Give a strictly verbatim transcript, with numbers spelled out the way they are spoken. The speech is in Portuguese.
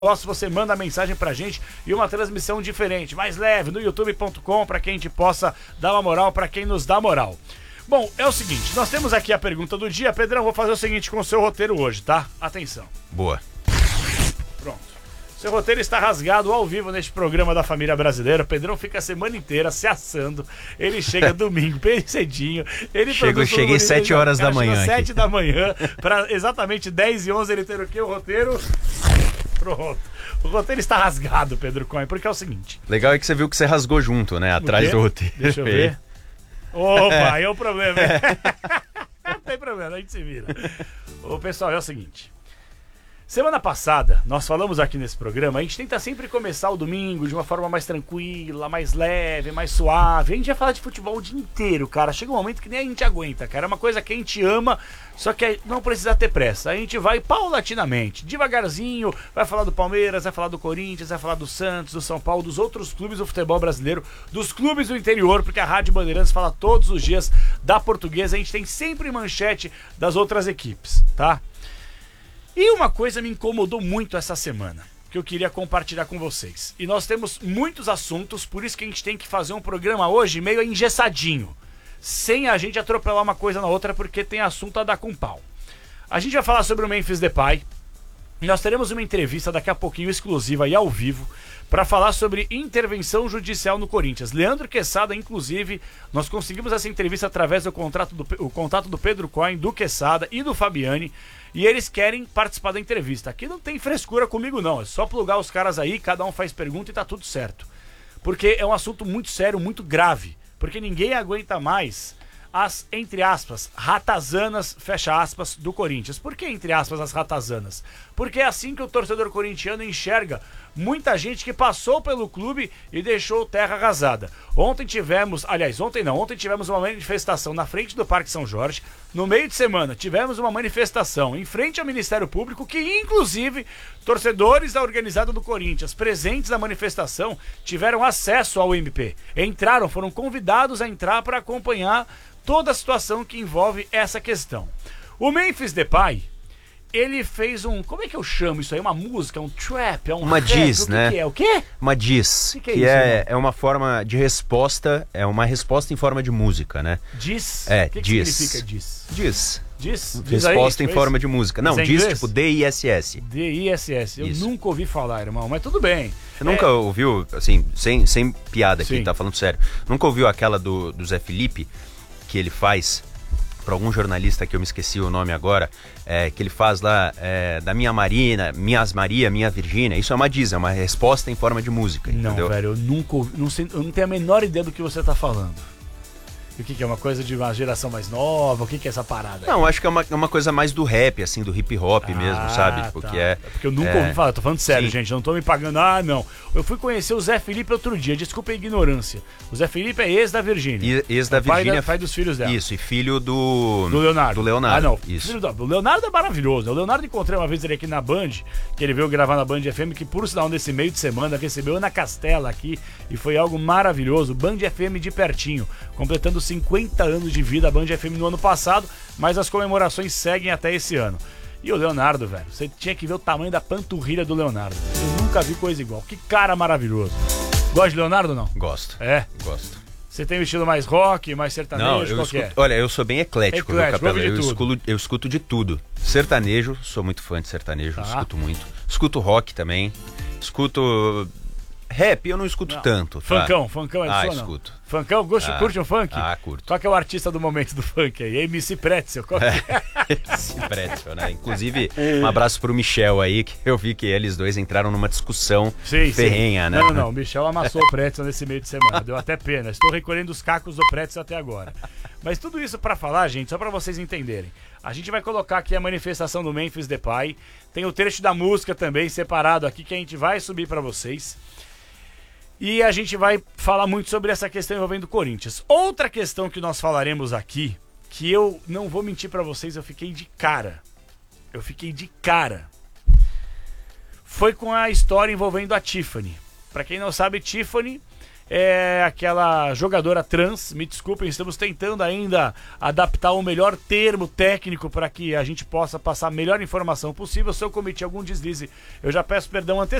Gosto, você manda a mensagem pra gente e uma transmissão diferente, mais leve, no youtube ponto com, pra que a gente possa dar uma moral pra quem nos dá moral. Bom, é o seguinte, nós temos aqui a pergunta do dia. Pedrão, vou fazer o seguinte com o seu roteiro hoje, tá? Atenção. Boa. Pronto. Seu roteiro está rasgado ao vivo neste programa da família brasileira. O Pedrão fica a semana inteira se assando. Ele chega domingo bem cedinho. Ele Chego, cheguei sete horas da manhã. sete da manhã, pra exatamente dez e onze ele ter o quê? O roteiro... Pronto. O roteiro está rasgado, Pedro Cohen, porque é o seguinte. Legal é que você viu que você rasgou junto, né? Atrás do roteiro. Deixa eu ver. Opa, aí é o problema, hein? Não tem problema, a gente se vira. Ô, pessoal, é o seguinte. Semana passada, nós falamos aqui nesse programa, a gente tenta sempre começar o domingo de uma forma mais tranquila, mais leve, mais suave. A gente vai falar de futebol o dia inteiro, cara. Chega um momento que nem a gente aguenta, cara. É uma coisa que a gente ama, só que não precisa ter pressa. A gente vai paulatinamente, devagarzinho, vai falar do Palmeiras, vai falar do Corinthians, vai falar do Santos, do São Paulo, dos outros clubes do futebol brasileiro, dos clubes do interior, porque a Rádio Bandeirantes fala todos os dias da Portuguesa. A gente tem sempre manchete das outras equipes, tá? E uma coisa me incomodou muito essa semana, que eu queria compartilhar com vocês. E nós temos muitos assuntos, por isso que a gente tem que fazer um programa hoje meio engessadinho, sem a gente atropelar uma coisa na outra, porque tem assunto a dar com pau. A gente vai falar sobre o Memphis Depay. Nós teremos uma entrevista daqui a pouquinho exclusiva e ao vivo para falar sobre intervenção judicial no Corinthians. Leandro Quesada, inclusive, nós conseguimos essa entrevista através do contrato do, o contato do Pedro Cohen, do Quesada e do Fabiani, e eles querem participar da entrevista. Aqui não tem frescura comigo não, é só plugar os caras aí, cada um faz pergunta e tá tudo certo. Porque é um assunto muito sério, muito grave, porque ninguém aguenta mais as, entre aspas, ratazanas, fecha aspas, do Corinthians. Por que, entre aspas, as ratazanas? Porque é assim que o torcedor corintiano enxerga muita gente que passou pelo clube e deixou terra arrasada. Ontem tivemos, aliás, ontem não, ontem tivemos uma manifestação na frente do Parque São Jorge. No meio de semana tivemos uma manifestação em frente ao Ministério Público, que inclusive torcedores da organizada do Corinthians presentes na manifestação tiveram acesso ao M P. Entraram, foram convidados a entrar para acompanhar toda a situação que envolve essa questão. O Memphis Depay, ele fez um... Como é que eu chamo isso aí? Uma música, um trap, é um uma rap, diz, o que né? que é? O quê? Uma diz, que, que é, que isso, é, é uma forma de resposta, é uma resposta em forma de música, né? Diz? É, o que, que diz. significa diz? Diz. Diz? Diz aí, Resposta em fez? forma de música. Não, Mas é diz inglês? tipo D I S S. D I S S. Eu Isso. nunca ouvi falar, irmão, mas tudo bem. Você nunca ouviu, assim, sem, sem piada aqui, Sim. tá falando sério, nunca ouviu aquela do, do Zé Felipe, que ele faz para algum jornalista que eu me esqueci o nome agora, é, que ele faz lá, é, da minha Marina, Minhas Maria, Minha Virgínia. Isso é uma diz, é uma resposta em forma de música, Não, entendeu? velho, eu nunca ouvi, não sei, eu não tenho a menor ideia do que você tá falando. E o que, que é? Uma coisa de uma geração mais nova? O que, que é essa parada? Não, acho que é uma, é uma coisa mais do rap, assim, do hip hop Ah, mesmo, sabe? Tipo, tá. que é, É porque eu nunca é, ouvi falar, tô falando sério, sim. gente, não tô me pagando, ah, não. Eu fui conhecer o Zé Felipe outro dia, desculpa a ignorância. O Zé Felipe é ex da Virgínia. E- ex da É o pai Virgínia. pai dos filhos dela. Isso, e filho do... Do Leonardo. Do Leonardo, Ah, não. isso. Filho do... O Leonardo é maravilhoso. O Leonardo encontrei uma vez ele aqui na Band, que ele veio gravar na Band F M, que por sinal nesse meio de semana recebeu Ana Castela aqui e foi algo maravilhoso. Band F M de pertinho, completando cinquenta anos de vida a Band F M no ano passado, mas as comemorações seguem até esse ano. E o Leonardo, velho, você tinha que ver o tamanho da panturrilha do Leonardo. Eu nunca vi coisa igual. Que cara maravilhoso. Gosta de Leonardo ou não? Gosto, É. gosto. Você tem um estilo mais rock, mais sertanejo, Não, eu qual que escuto, é? olha, eu sou bem eclético, viu, Eclético, Capela? ouve de Eu tudo. escuto, eu escuto de tudo. Sertanejo, sou muito fã de sertanejo, Tá. escuto muito. Escuto rock também. Escuto rap, eu não escuto Não. tanto. Tá? Funkão, funkão é do Ah, sua, não? escuto. Funkão, gosto, Ah, curte um funk? ah, curto. Qual que é o artista do momento do funk aí? M C Pretzel, qual que é? Esse pretzel, né? Inclusive, um abraço pro Michel aí, que eu vi que eles dois entraram numa discussão Sim, ferrenha, sim. né? Não, não, não, o Michel amassou o Pretzel nesse meio de semana, deu até pena. Estou recolhendo os cacos do Pretzel até agora. Mas tudo isso pra falar, gente, só pra vocês entenderem. A gente vai colocar aqui a manifestação do Memphis Depay, tem o trecho da música também separado aqui que a gente vai subir pra vocês. E a gente vai falar muito sobre essa questão envolvendo o Corinthians. Outra questão que nós falaremos aqui, que eu não vou mentir pra vocês, eu fiquei de cara. Eu fiquei de cara. Foi com a história envolvendo a Tiffany. Pra quem não sabe, Tiffany é aquela jogadora trans. Me desculpem, estamos tentando ainda adaptar o melhor termo técnico para que a gente possa passar a melhor informação possível. Se eu cometi algum deslize, eu já peço perdão antecipado.